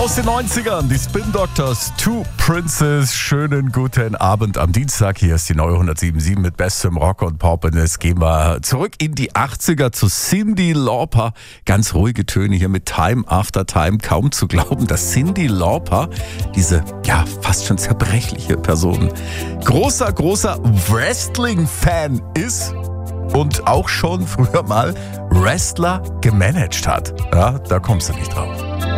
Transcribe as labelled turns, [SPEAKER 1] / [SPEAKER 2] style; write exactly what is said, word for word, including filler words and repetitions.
[SPEAKER 1] Aus den neunzigern, die Spin Doctors, Two Princes. Schönen guten Abend am Dienstag. Hier ist die neue hundertsieben Komma sieben mit bestem Rock und Pop. Und jetzt gehen wir zurück in die achtziger zu Cyndi Lauper. Ganz ruhige Töne hier mit Time After Time. Kaum zu glauben, dass Cyndi Lauper, diese ja fast schon zerbrechliche Person, großer, großer Wrestling-Fan ist und auch schon früher mal Wrestler gemanagt hat. Ja, da kommst du nicht drauf.